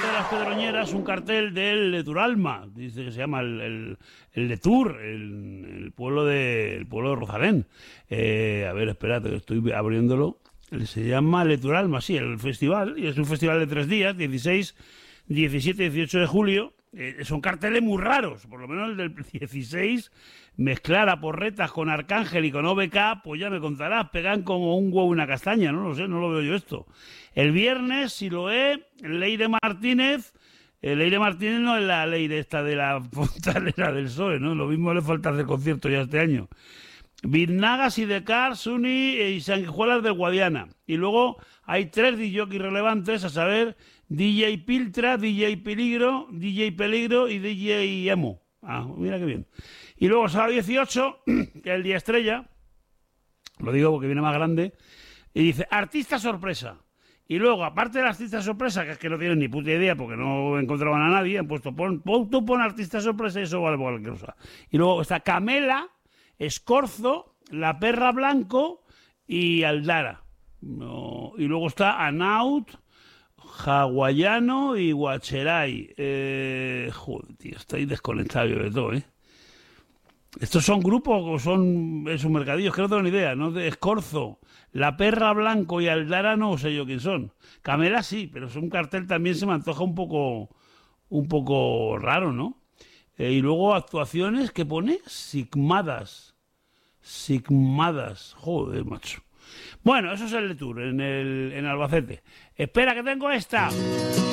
de las Pedroñeras un cartel del Leturalma, dice que se llama el Letur, el pueblo de Rosalén. A ver, espérate, que estoy abriéndolo. Se llama Leturalma, sí, el festival, y es un festival de 3 días, 16, 17 y 18 de julio. Son carteles muy raros, por lo menos el del 16, mezclar a Porretas con Arcángel y con OBK, pues ya me contarás, pegan como un huevo y una castaña, no lo sé, no lo veo yo esto. El viernes, Siloé, Leire Martínez. Leire Martínez no es la Leire esta de la fontanera del PSOE, ¿no? Lo mismo le falta hacer concierto ya este año. Biznaga, Sidecar, Suni y Sanguijuelas del Guadiana. Y luego hay 3 DJs relevantes, a saber, DJ Piltra, DJ Peligro y DJ Emo. Ah, mira qué bien. Y luego sábado 18, que es el día estrella, lo digo porque viene más grande, y dice artista sorpresa. Y luego, aparte del artista sorpresa, que es que no tienen ni puta idea porque no encontraban a nadie, han puesto, tú pon artista sorpresa y eso vale cualquier cosa. Y luego está Camela, Escorzo, La Perra Blanco y Aldara. No, y luego está Anaut, Hawaiano y Guacheray. Joder, tío, estoy desconectado yo de todo, ¿eh? ¿Estos son grupos o son esos mercadillos? Que no tengo ni idea, ¿no? De Escorzo, La Perra Blanco y Aldara no sé yo quién son. Camela sí, pero es un cartel también se me antoja un poco raro, ¿no? Y luego actuaciones que pone Sigmadas. Joder, macho. Bueno, eso es el Tour en Albacete. Espera que tengo esta.